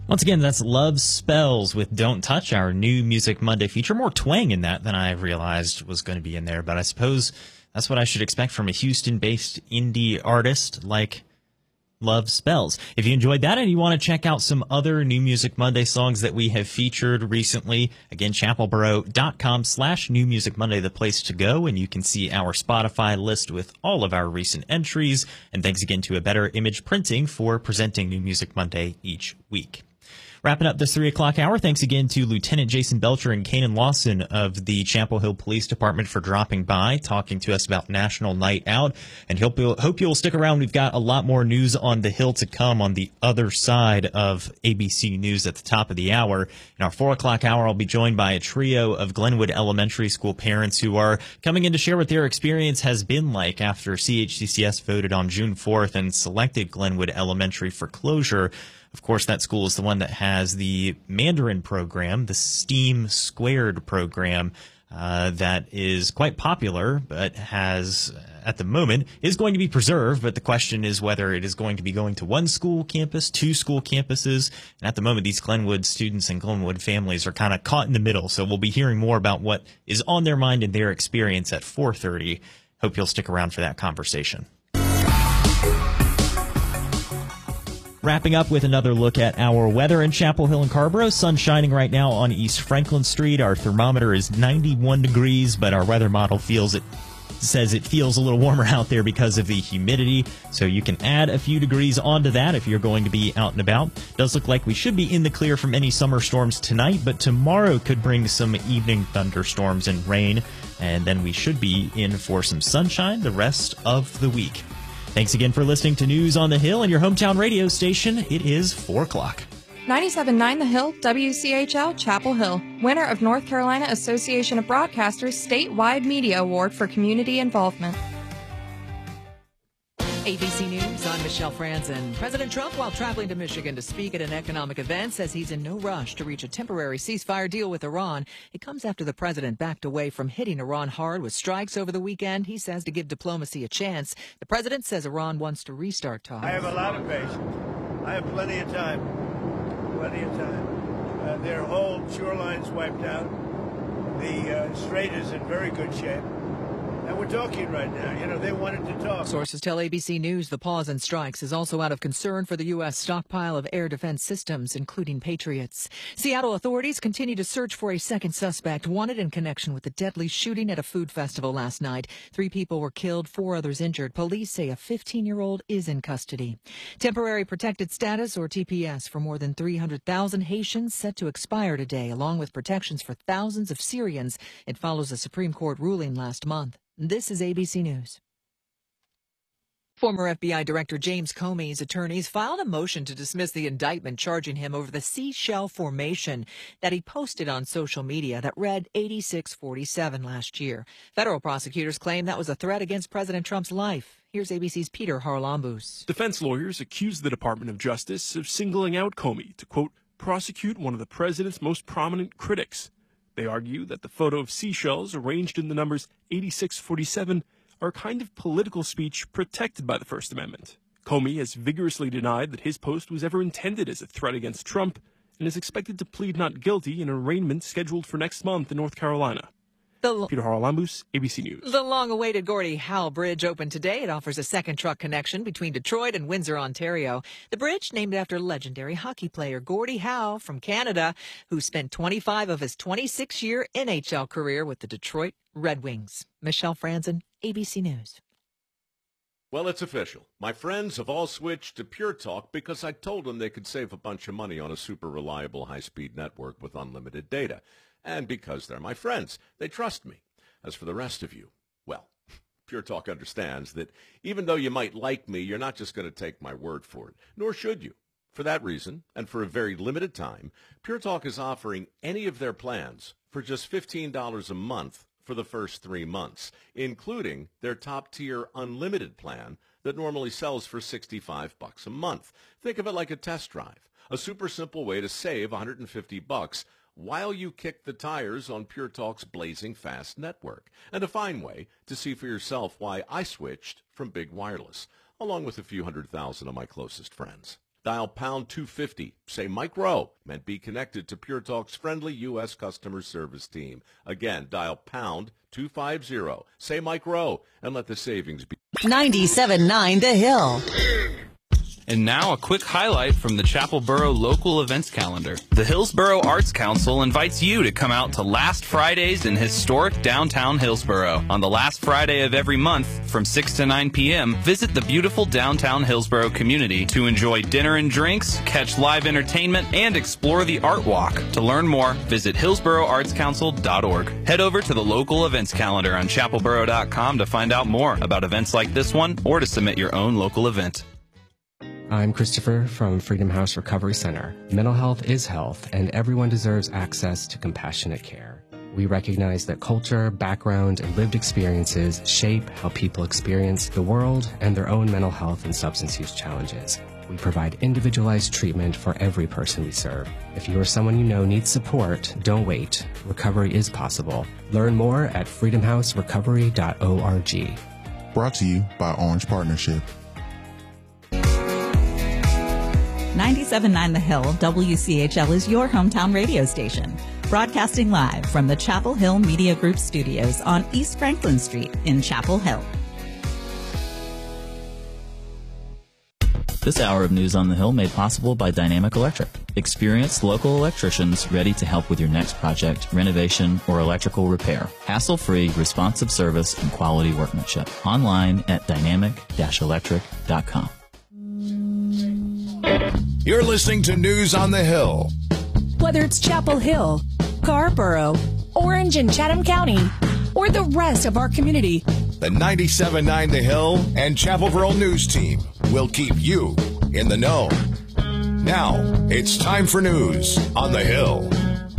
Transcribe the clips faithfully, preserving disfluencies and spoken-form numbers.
Once again, that's Love Spells with Don't Touch, our new Music Monday feature. More twang in that than I realized was going to be in there, but I suppose that's what I should expect from a Houston-based indie artist like Love Spells. If you enjoyed that and you want to check out some other New Music Monday songs that we have featured recently, again, chapelboro.com slash New Music Monday, the place to go, and you can see our Spotify list with all of our recent entries. And thanks again to A Better Image Printing for presenting New Music Monday each week. Wrapping up this three o'clock hour, thanks again to Lieutenant Jason Belcher and Kanan Lawson of the Chapel Hill Police Department for dropping by, talking to us about National Night Out. And hope you'll, hope you'll stick around. We've got a lot more news on the Hill to come on the other side of A B C News at the top of the hour. In our four o'clock hour, I'll be joined by a trio of Glenwood Elementary School parents who are coming in to share what their experience has been like after C H C C S voted on June fourth and selected Glenwood Elementary for closure. Of course, that school is the one that has the Mandarin program, the STEAM Squared program, uh, that is quite popular, but has, at the moment, is going to be preserved. But the question is whether it is going to be going to one school campus, two school campuses. And at the moment, these Glenwood students and Glenwood families are kind of caught in the middle. So we'll be hearing more about what is on their mind and their experience at four thirty. Hope you'll stick around for that conversation. Wrapping up with another look at our weather in Chapel Hill and Carrboro. Sun shining right now on East Franklin Street. Our thermometer is ninety-one degrees, but our weather model feels it says it feels a little warmer out there because of the humidity. So you can add a few degrees onto that if you're going to be out and about. Does look like we should be in the clear from any summer storms tonight, but tomorrow could bring some evening thunderstorms and rain, and then we should be in for some sunshine the rest of the week. Thanks again for listening to News on the Hill and your hometown radio station. It is four o'clock. ninety-seven point nine The Hill, W C H L, Chapel Hill. Winner of North Carolina Association of Broadcasters Statewide Media Award for Community Involvement. A B C News, I'm Michelle Franzen. President Trump, while traveling to Michigan to speak at an economic event, says he's in no rush to reach a temporary ceasefire deal with Iran. It comes after the president backed away from hitting Iran hard with strikes over the weekend, he says, to give diplomacy a chance. The president says Iran wants to restart talks. I have a lot of patience. I have plenty of time. Plenty of time. Uh, their whole shoreline's wiped out. The uh, strait is in very good shape. And we're talking right now. You know, they wanted to talk. Sources tell A B C News the pause in strikes is also out of concern for the U S stockpile of air defense systems, including Patriots. Seattle authorities continue to search for a second suspect wanted in connection with the deadly shooting at a food festival last night. Three people were killed, four others injured. Police say a fifteen-year-old is in custody. Temporary protected status, or T P S, for more than three hundred thousand Haitians set to expire today, along with protections for thousands of Syrians. It follows a Supreme Court ruling last month. This is A B C News. Former F B I Director James Comey's attorneys filed a motion to dismiss the indictment charging him over the seashell formation that he posted on social media that read eighty-six forty-seven last year. Federal prosecutors claim that was a threat against President Trump's life. Here's A B C's Peter Harlambous. Defense lawyers accused the Department of Justice of singling out Comey to, quote, prosecute one of the president's most prominent critics. They argue that the photo of seashells arranged in the numbers eighty-six forty-seven are a kind of political speech protected by the First Amendment. Comey has vigorously denied that his post was ever intended as a threat against Trump and is expected to plead not guilty in an arraignment scheduled for next month in North Carolina. The Peter Harlambous, A B C News. The long-awaited Gordie Howe Bridge opened today. It offers a second truck connection between Detroit and Windsor, Ontario. The bridge, named after legendary hockey player Gordie Howe from Canada, who spent twenty-five of his twenty-six-year N H L career with the Detroit Red Wings. Michelle Franzen, A B C News. Well, it's official. My friends have all switched to Pure Talk because I told them they could save a bunch of money on a super reliable high-speed network with unlimited data. And because they're my friends, they trust me. As for the rest of you, well, Pure Talk understands that even though you might like me, you're not just going to take my word for it, nor should you. For that reason, and for a very limited time, Pure Talk is offering any of their plans for just fifteen dollars a month for the first three months, including their top-tier unlimited plan that normally sells for sixty-five bucks a month. Think of it like a test drive, a super simple way to save one hundred fifty bucks while you kick the tires on Pure Talk's blazing fast network, and a fine way to see for yourself why I switched from big wireless, along with a few hundred thousand of my closest friends. Dial pound two fifty. Say Mike Rowe, and be connected to Pure Talk's friendly U S customer service team. Again, dial pound two fifty. Say Mike Rowe, and let the savings be. ninety-seven point nine The Hill. And now a quick highlight from the Chapelboro local events calendar. The Hillsboro Arts Council invites you to come out to Last Fridays in historic downtown Hillsboro. On the last Friday of every month from six to nine p.m., visit the beautiful downtown Hillsboro community to enjoy dinner and drinks, catch live entertainment, and explore the Art Walk. To learn more, visit hillsboro arts council dot org. Head over to the local events calendar on chapelboro dot com to find out more about events like this one or to submit your own local event. I'm Christopher from Freedom House Recovery Center. Mental health is health, and everyone deserves access to compassionate care. We recognize that culture, background, and lived experiences shape how people experience the world and their own mental health and substance use challenges. We provide individualized treatment for every person we serve. If you or someone you know needs support, don't wait. Recovery is possible. Learn more at freedom house recovery dot org. Brought to you by Orange Partnership. ninety-seven point nine The Hill, W C H L is your hometown radio station. Broadcasting live from the Chapel Hill Media Group studios on East Franklin Street in Chapel Hill. This hour of News on the Hill made possible by Dynamic Electric. Experienced local electricians ready to help with your next project, renovation, or electrical repair. Hassle-free, responsive service and quality workmanship. Online at dynamic dash electric dot com. You're listening to News on the Hill. Whether it's Chapel Hill, Scarborough, Orange and Chatham County, or the rest of our community, the ninety-seven point nine The Hill and Chapelboro News Team will keep you in the know. Now, it's time for News on the Hill.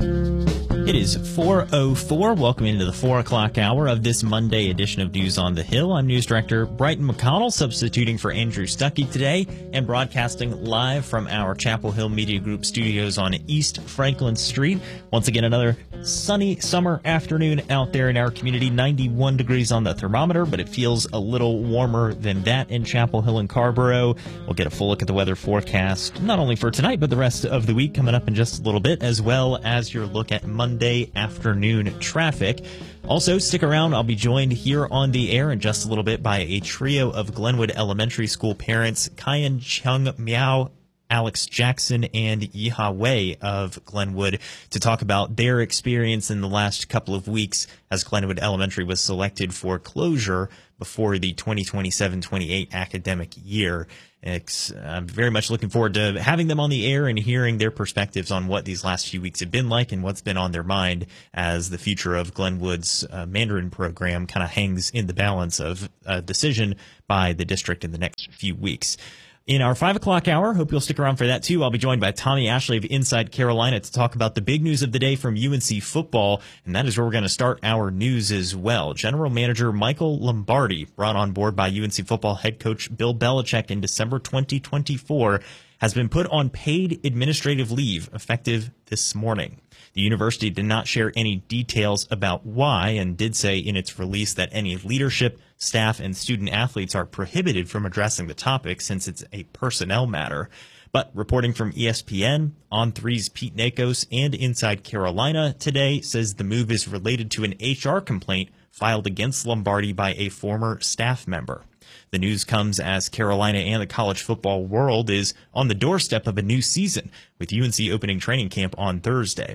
It is four oh four. Welcome into the four o'clock hour of this Monday edition of News on the Hill. I'm News Director Brighton McConnell, substituting for Andrew Stuckey today and broadcasting live from our Chapel Hill Media Group studios on East Franklin Street. Once again, another sunny summer afternoon out there in our community. ninety-one degrees on the thermometer, but it feels a little warmer than that in Chapel Hill and Scarborough. We'll get a full look at the weather forecast, not only for tonight, but the rest of the week coming up in just a little bit, as well as your look at Monday afternoon traffic. Also, stick around. I'll be joined here on the air in just a little bit by a trio of Glenwood Elementary School parents, Kyan Chung Miao, Alex Jackson, and Yiha Wei of Glenwood, to talk about their experience in the last couple of weeks as Glenwood Elementary was selected for closure before the twenty twenty-seven twenty-eight academic year. It's, I'm very much looking forward to having them on the air and hearing their perspectives on what these last few weeks have been like and what's been on their mind as the future of Glenwood's uh, Mandarin program kind of hangs in the balance of a decision by the district in the next few weeks. In our five o'clock hour, hope you'll stick around for that too. I'll be joined by Tommy Ashley of Inside Carolina to talk about the big news of the day from U N C football, and that is where we're going to start our news as well. General Manager Michael Lombardi, brought on board by U N C football head coach Bill Belichick in December twenty twenty-four, has been put on paid administrative leave effective this morning. The university did not share any details about why and did say in its release that any leadership, staff, and student athletes are prohibited from addressing the topic since it's a personnel matter. But reporting from E S P N, On three's Pete Nakos, and Inside Carolina today says the move is related to an H R complaint filed against Lombardi by a former staff member. The news comes as Carolina and the college football world is on the doorstep of a new season, with U N C opening training camp on Thursday.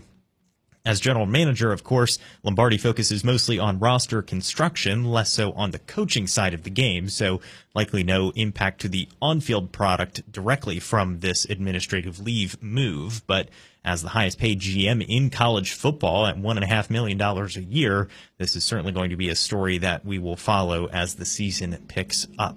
As general manager, of course, Lombardi focuses mostly on roster construction, less so on the coaching side of the game, so likely no impact to the on-field product directly from this administrative leave move. But as the highest paid G M in college football at one point five million dollars a year, this is certainly going to be a story that we will follow as the season picks up.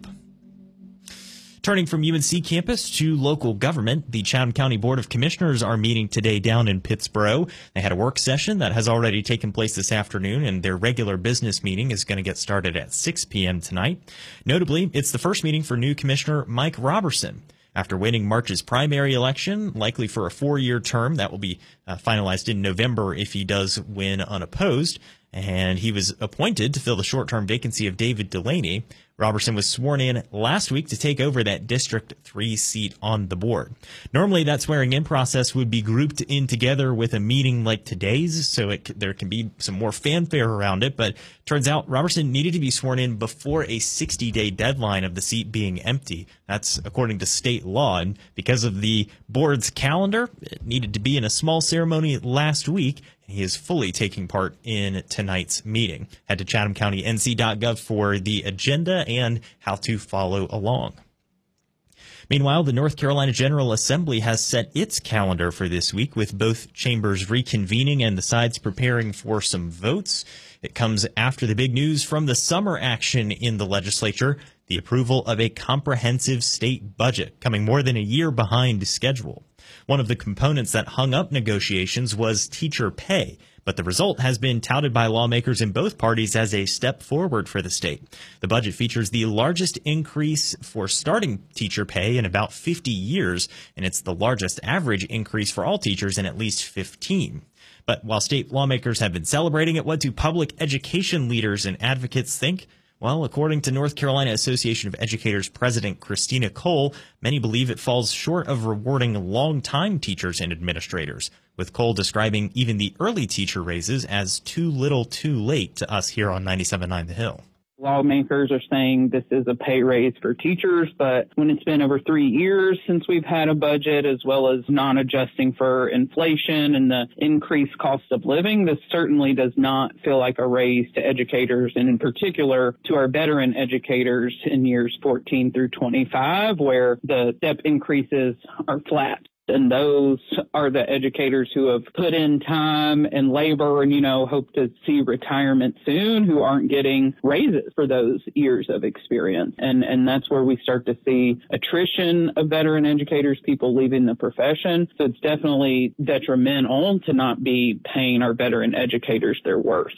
Turning from U N C campus to local government, the Chatham County Board of Commissioners are meeting today down in Pittsboro. They had a work session that has already taken place this afternoon, and their regular business meeting is going to get started at six p.m. tonight. Notably, it's the first meeting for new Commissioner Mike Robertson. After winning March's primary election, likely for a four-year term that will be uh, finalized in November if he does win unopposed, and he was appointed to fill the short-term vacancy of David Delaney. Robertson was sworn in last week to take over that District three seat on the board. Normally, that swearing-in process would be grouped in together with a meeting like today's, so it, there can be some more fanfare around it, but turns out Robertson needed to be sworn in before a sixty-day deadline of the seat being empty. That's according to state law, and because of the board's calendar, it needed to be in a small ceremony last week. He is fully taking part in tonight's meeting. Head to chatham county n c dot gov for the agenda and how to follow along. Meanwhile, the North Carolina General Assembly has set its calendar for this week, with both chambers reconvening and the sides preparing for some votes. It comes after the big news from the summer action in the legislature, the approval of a comprehensive state budget, coming more than a year behind schedule. One of the components that hung up negotiations was teacher pay, but the result has been touted by lawmakers in both parties as a step forward for the state. The budget features the largest increase for starting teacher pay in about fifty years, and it's the largest average increase for all teachers in at least fifteen. But while state lawmakers have been celebrating it, what do public education leaders and advocates think? Well, according to North Carolina Association of Educators President Christina Cole, many believe it falls short of rewarding longtime teachers and administrators, with Cole describing even the early teacher raises as too little too late to us here on ninety-seven point nine The Hill. Lawmakers are saying this is a pay raise for teachers, but when it's been over three years since we've had a budget, as well as non-adjusting for inflation and the increased cost of living, this certainly does not feel like a raise to educators, and in particular to our veteran educators in years fourteen through twenty-five, where the step increases are flat. And those are the educators who have put in time and labor and, you know, hope to see retirement soon, who aren't getting raises for those years of experience. And, and that's where we start to see attrition of veteran educators, people leaving the profession. So it's definitely detrimental to not be paying our veteran educators their worth.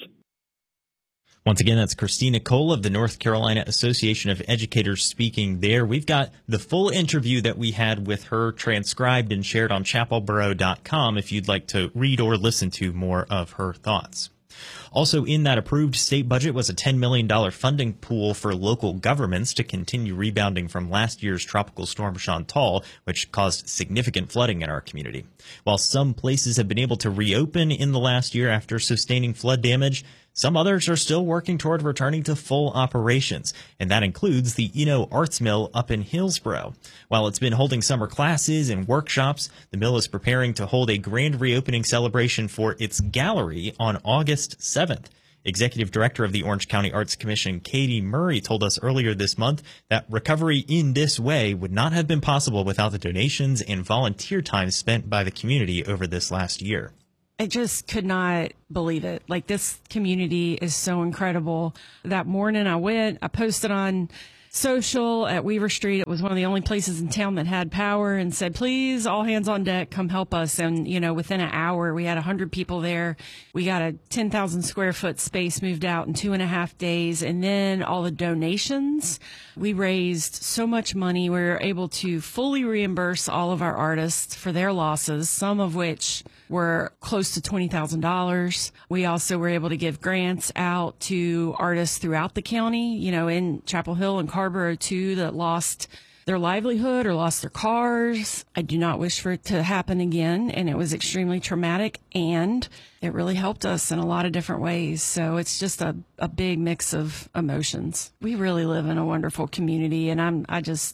Once again, that's Christina Cole of the North Carolina Association of Educators speaking there. We've got the full interview that we had with her transcribed and shared on chapel borough dot com if you'd like to read or listen to more of her thoughts. Also in that approved state budget was a ten million dollars funding pool for local governments to continue rebounding from last year's tropical storm Chantal, which caused significant flooding in our community. While some places have been able to reopen in the last year after sustaining flood damage, some others are still working toward returning to full operations, and that includes the Eno Arts Mill up in Hillsborough. While it's been holding summer classes and workshops, the mill is preparing to hold a grand reopening celebration for its gallery on August seventh. Executive Director of the Orange County Arts Commission, Katie Murray, told us earlier this month that recovery in this way would not have been possible without the donations and volunteer time spent by the community over this last year. I just could not believe it. Like, this community is so incredible. That morning I went, I posted on social at Weaver Street. It was one of the only places in town that had power, and said, please, all hands on deck, come help us. And, you know, within an hour, we had one hundred people there. We got a ten thousand square foot space moved out in two and a half days. And then all the donations, we raised so much money. We were able to fully reimburse all of our artists for their losses, some of which were close to twenty thousand dollars. We also were able to give grants out to artists throughout the county, you know, in Chapel Hill and Carrboro too, that lost their livelihood or lost their cars. I do not wish for it to happen again, and it was extremely traumatic, and it really helped us in a lot of different ways. So it's just a, a big mix of emotions. We really live in a wonderful community, and I'm I just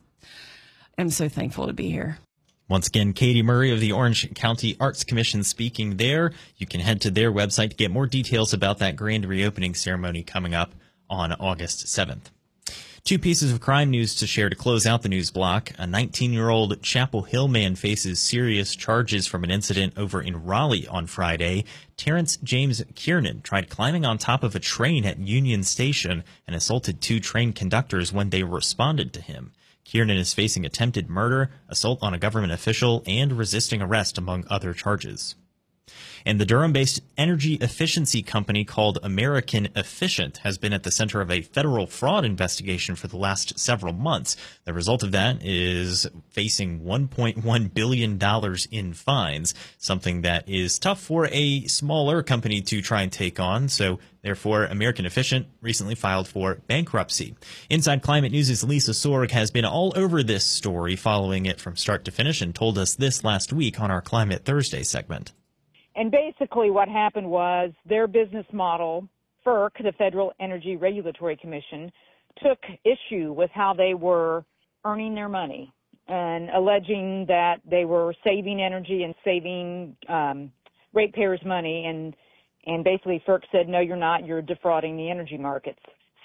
am so thankful to be here. Once again, Katie Murray of the Orange County Arts Commission speaking there. You can head to their website to get more details about that grand reopening ceremony coming up on August seventh. Two pieces of crime news to share to close out the news block. A nineteen-year-old Chapel Hill man faces serious charges from an incident over in Raleigh on Friday. Terrence James Kiernan tried climbing on top of a train at Union Station and assaulted two train conductors when they responded to him. Kiernan is facing attempted murder, assault on a government official, and resisting arrest, among other charges. And the Durham-based energy efficiency company called American Efficient has been at the center of a federal fraud investigation for the last several months. The result of that is facing one point one billion dollars in fines, something that is tough for a smaller company to try and take on. So therefore, American Efficient recently filed for bankruptcy. Inside Climate News' Lisa Sorg has been all over this story, following it from start to finish, and told us this last week on our Climate Thursday segment. And basically what happened was their business model, F E R C, the Federal Energy Regulatory Commission, took issue with how they were earning their money and alleging that they were saving energy and saving um, ratepayers' money. And, and basically F E R C said, no, you're not. You're defrauding the energy markets.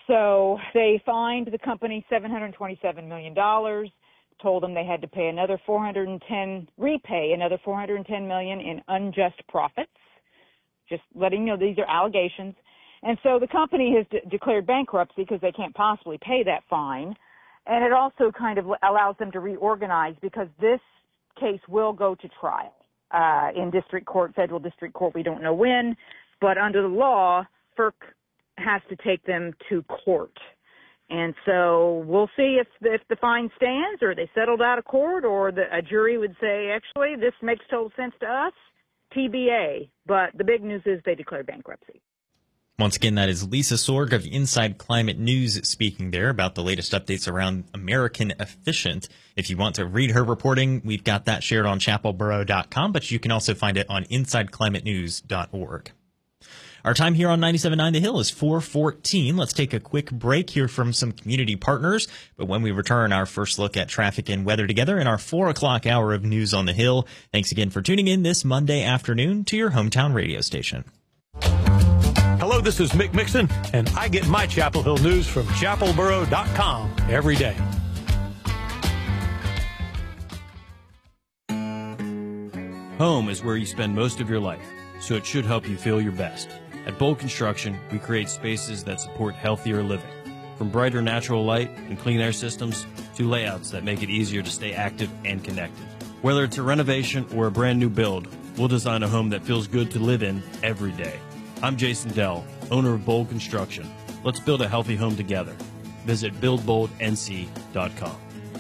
So they fined the company seven hundred twenty-seven million dollars. Told them they had to pay another four hundred ten, repay another four hundred ten million in unjust profits. Just letting you know these are allegations. And so the company has de- declared bankruptcy because they can't possibly pay that fine. And it also kind of allows them to reorganize because this case will go to trial uh, in district court, federal district court. We don't know when, but under the law, F E R C has to take them to court. And so we'll see if the, if the fine stands or they settled out of court or the, a jury would say, actually, this makes total sense to us, T B A. But the big news is they declared bankruptcy. Once again, that is Lisa Sorg of Inside Climate News speaking there about the latest updates around American Efficient. If you want to read her reporting, we've got that shared on chapel borough dot com, but you can also find it on inside climate news dot org. Our time here on ninety-seven point nine The Hill is four fourteen. Let's take a quick break, hear from some community partners. But when we return, our first look at traffic and weather together in our four o'clock hour of News on the Hill. Thanks again for tuning in this Monday afternoon to your hometown radio station. Hello, this is Mick Mixon, and I get my Chapel Hill news from chapel borough dot com every day. Home is where you spend most of your life, so it should help you feel your best. At Bold Construction, we create spaces that support healthier living. From brighter natural light and clean air systems to layouts that make it easier to stay active and connected. Whether it's a renovation or a brand new build, we'll design a home that feels good to live in every day. I'm Jason Dell, owner of Bold Construction. Let's build a healthy home together. Visit build bold n c dot com.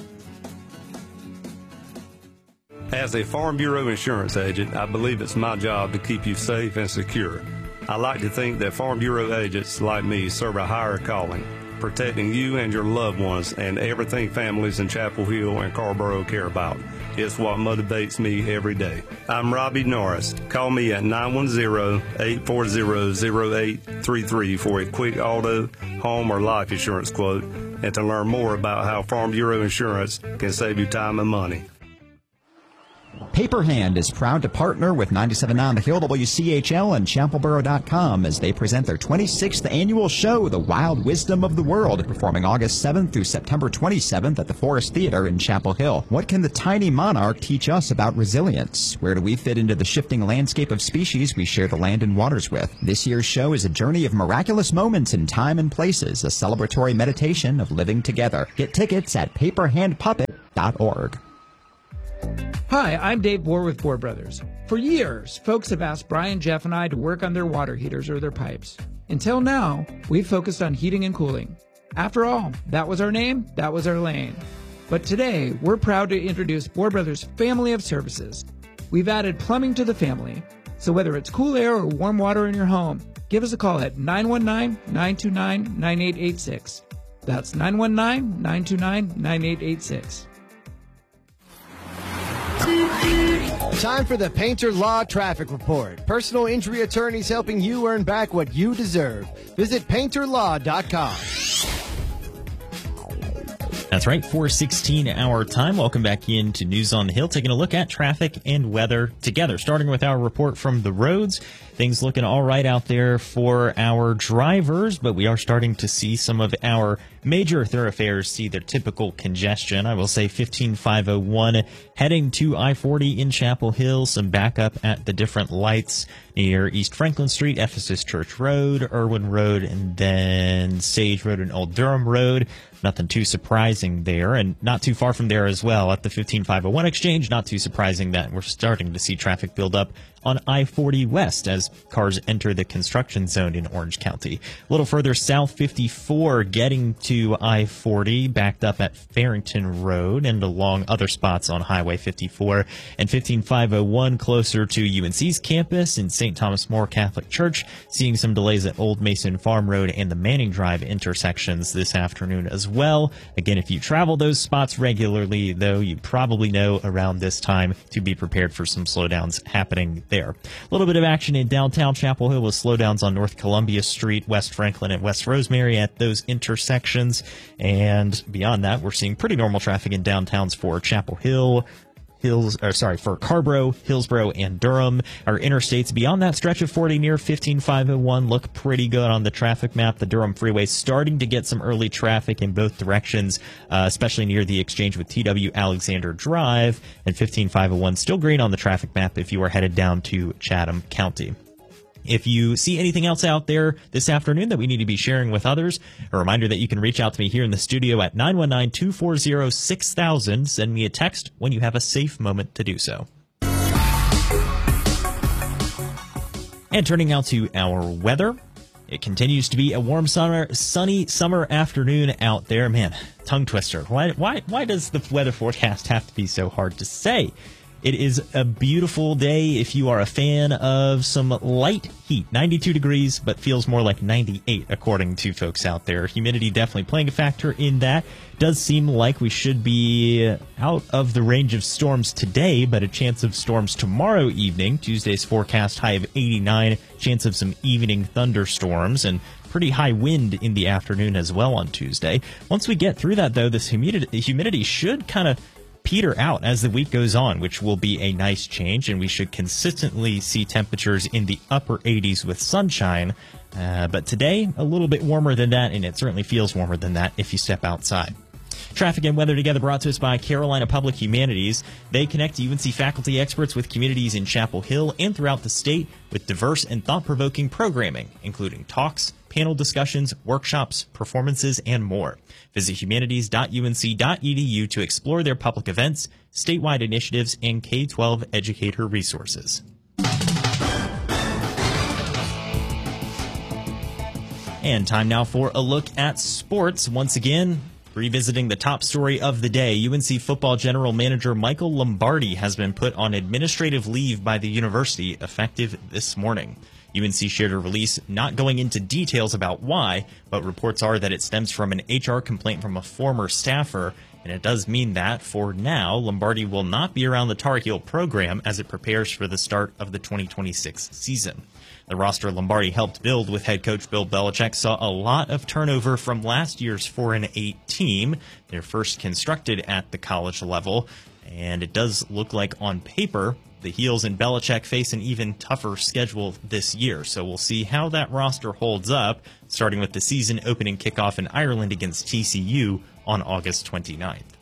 As a Farm Bureau insurance agent, I believe it's my job to keep you safe and secure. I like to think that Farm Bureau agents like me serve a higher calling, protecting you and your loved ones and everything families in Chapel Hill and Carrboro care about. It's what motivates me every day. I'm Robbie Norris. Call me at nine one zero, eight four zero, zero eight three three for a quick auto, home, or life insurance quote, and to learn more about how Farm Bureau insurance can save you time and money. Paper Hand is proud to partner with ninety-seven point nine The Hill, W C H L, and chapel borough dot com as they present their twenty-sixth annual show, The Wild Wisdom of the World, performing August seventh through September twenty-seventh at the Forest Theater in Chapel Hill. What can the tiny monarch teach us about resilience? Where do we fit into the shifting landscape of species we share the land and waters with? This year's show is a journey of miraculous moments in time and places, a celebratory meditation of living together. Get tickets at paper hand puppet dot org. Hi, I'm Dave Bohr with Bohr Brothers. For years, folks have asked Brian, Jeff, and I to work on their water heaters or their pipes. Until now, we've focused on heating and cooling. After all, that was our name, that was our lane. But today, we're proud to introduce Bohr Brothers' family of services. We've added plumbing to the family, so whether it's cool air or warm water in your home, give us a call at nine one nine, nine two nine, nine eight eight six. That's nine one nine, nine two nine, nine eight eight six. Time for the Painter Law Traffic Report. Personal injury attorneys helping you earn back what you deserve. Visit painter law dot com. That's right, four sixteen our time. Welcome back into News on the Hill, taking a look at traffic and weather together. Starting with our report from the roads. Things looking all right out there for our drivers, but we are starting to see some of our Major thoroughfares see their typical congestion. I will say fifteen five oh one heading to I forty in Chapel Hill. Some backup at the different lights near East Franklin Street, Ephesus Church Road, Irwin Road, and then Sage Road and Old Durham Road. Nothing too surprising there, and not too far from there as well at the fifteen five oh one exchange. Not too surprising that we're starting to see traffic build up on I forty West as cars enter the construction zone in Orange County. A little further south, fifty-four getting to I forty, backed up at Farrington Road and along other spots on Highway fifty-four, and fifteen five oh one closer to U N C's campus in Saint Thomas More Catholic Church, seeing some delays at Old Mason Farm Road and the Manning Drive intersections this afternoon as well. Again, if you travel those spots regularly, though, you probably know around this time to be prepared for some slowdowns happening there. A little bit of action in downtown Chapel Hill with slowdowns on North Columbia Street, West Franklin, and West Rosemary at those intersections. And beyond that, we're seeing pretty normal traffic in downtowns for Chapel Hill, Hills, or sorry, for Carborough, Hillsborough, and Durham. Our interstates beyond that stretch of forty near fifteen five oh one look pretty good on the traffic map. The Durham Freeway starting to get some early traffic in both directions, uh, especially near the exchange with T W Alexander Drive, and fifteen five oh one still green on the traffic map if you are headed down to Chatham County. If you see anything else out there this afternoon that we need to be sharing with others, a reminder that you can reach out to me here in the studio at nine one nine, two four zero, six thousand. Send me a text when you have a safe moment to do so. And turning now to our weather. It continues to be a warm summer, sunny summer afternoon out there. Man, tongue twister. Why, why, why does the weather forecast have to be so hard to say? It is a beautiful day if you are a fan of some light heat. ninety-two degrees, but feels more like ninety-eight, according to folks out there. Humidity definitely playing a factor in that. Does seem like we should be out of the range of storms today, but a chance of storms tomorrow evening. Tuesday's forecast high of eighty-nine, chance of some evening thunderstorms, and pretty high wind in the afternoon as well on Tuesday. Once we get through that, though, this humidity, humidity should kind of peter out as the week goes on, which will be a nice change, and we should consistently see temperatures in the upper eighties with sunshine. Uh, but today, a little bit warmer than that, and it certainly feels warmer than that if you step outside. Traffic and weather together brought to us by Carolina Public Humanities. They connect U N C faculty experts with communities in Chapel Hill and throughout the state with diverse and thought-provoking programming, including talks, panel discussions, workshops, performances, and more. Visit humanities dot U N C dot E D U to explore their public events, statewide initiatives, and K twelve educator resources. And time now for a look at sports. Once again, revisiting the top story of the day, U N C football general manager Michael Lombardi has been put on administrative leave by the university effective this morning. U N C shared a release not going into details about why, but reports are that it stems from an H R complaint from a former staffer, and it does mean that, for now, Lombardi will not be around the Tar Heel program as it prepares for the start of the twenty twenty-six season. The roster Lombardi helped build with head coach Bill Belichick saw a lot of turnover from last year's four and eight team, their first constructed at the college level, and it does look like on paper the Heels and Belichick face an even tougher schedule this year, so we'll see how that roster holds up, starting with the season opening kickoff in Ireland against T C U on August twenty-ninth.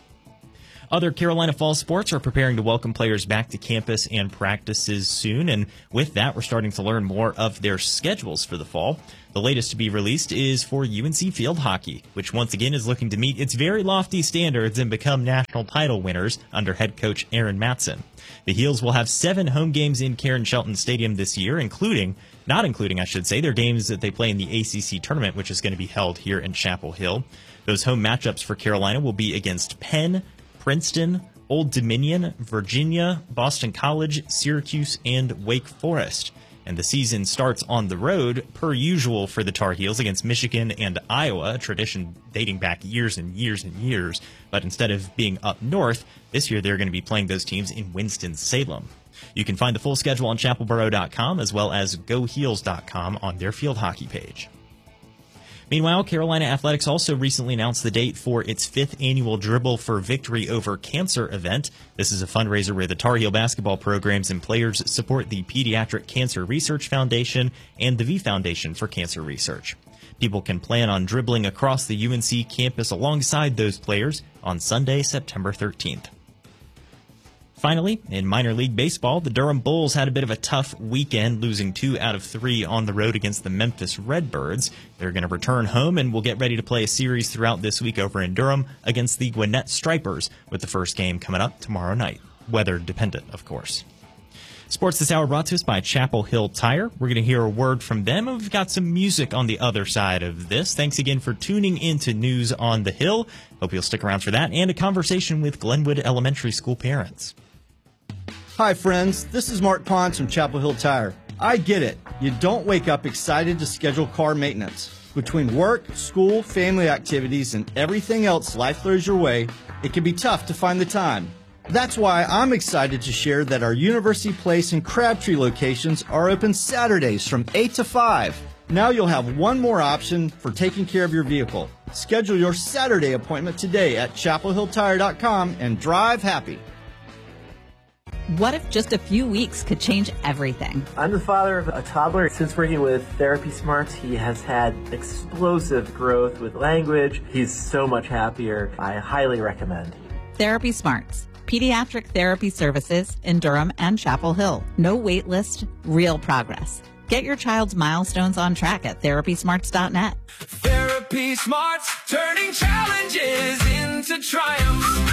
Other Carolina fall sports are preparing to welcome players back to campus and practices soon, and with that, we're starting to learn more of their schedules for the fall. The latest to be released is for U N C field hockey, which once again is looking to meet its very lofty standards and become national title winners under head coach Aaron Matson. The Heels will have seven home games in Karen Shelton Stadium this year, including, not including, I should say, their games that they play in the A C C tournament, which is going to be held here in Chapel Hill. Those home matchups for Carolina will be against Penn, Princeton, Old Dominion, Virginia, Boston College, Syracuse, and Wake Forest. And the season starts on the road, per usual for the Tar Heels, against Michigan and Iowa, a tradition dating back years and years and years. But instead of being up north, this year they're going to be playing those teams in Winston-Salem. You can find the full schedule on chapel borough dot com as well as go heels dot com on their field hockey page. Meanwhile, Carolina Athletics also recently announced the date for its fifth annual Dribble for Victory Over Cancer event. This is a fundraiser where the Tar Heel basketball programs and players support the Pediatric Cancer Research Foundation and the V Foundation for Cancer Research. People can plan on dribbling across the U N C campus alongside those players on Sunday, September thirteenth. Finally, in minor league baseball, the Durham Bulls had a bit of a tough weekend, losing two out of three on the road against the Memphis Redbirds. They're going to return home and will get ready to play a series throughout this week over in Durham against the Gwinnett Stripers, with the first game coming up tomorrow night. Weather dependent, of course. Sports this hour brought to us by Chapel Hill Tire. We're going to hear a word from them, and we've got some music on the other side of this. Thanks again for tuning into News on the Hill. Hope you'll stick around for that and a conversation with Glenwood Elementary School parents. Hi, friends. This is Mark Pons from Chapel Hill Tire. I get it. You don't wake up excited to schedule car maintenance. Between work, school, family activities, and everything else life throws your way, it can be tough to find the time. That's why I'm excited to share that our University Place and Crabtree locations are open Saturdays from eight to five. Now you'll have one more option for taking care of your vehicle. Schedule your Saturday appointment today at chapel hill tire dot com and drive happy. What if just a few weeks could change everything? I'm the father of a toddler. Since working with Therapy Smarts, he has had explosive growth with language. He's so much happier. I highly recommend. Therapy Smarts, pediatric therapy services in Durham and Chapel Hill. No wait list, real progress. Get your child's milestones on track at therapy smarts dot net. Therapy Smarts, turning challenges into triumphs.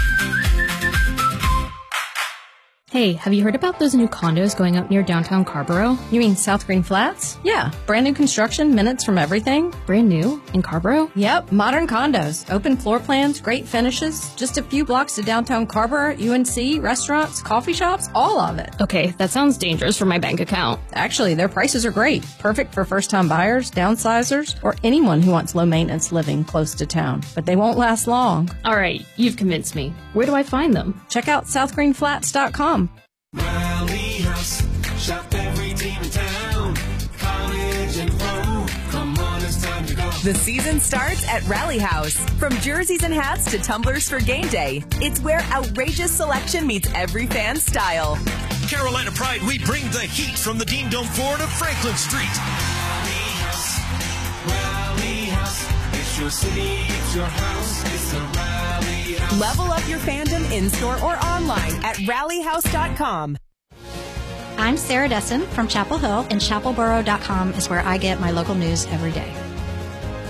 Hey, have you heard about those new condos going up near downtown Carborough? You mean South Green Flats? Yeah. Brand new construction, minutes from everything. Brand new? In Carborough? Yep, modern condos. Open floor plans, great finishes. Just a few blocks to downtown Carborough, U N C, restaurants, coffee shops, all of it. Okay, that sounds dangerous for my bank account. Actually, their prices are great. Perfect for first-time buyers, downsizers, or anyone who wants low-maintenance living close to town. But they won't last long. All right, you've convinced me. Where do I find them? Check out south green flats dot com. Rally House, shop every team in town. College and pro, come on, it's time to go. The season starts at Rally House. From jerseys and hats to tumblers for game day, it's where outrageous selection meets every fan's style. Carolina Pride, we bring the heat from the Dean Dome floor to Franklin Street. Rally House, Rally House, it's your city, it's your house, it's the Rally House. Level up your fandom in-store or online at rally house dot com. I'm Sarah Dessen from Chapel Hill, and chapel borough dot com is where I get my local news every day.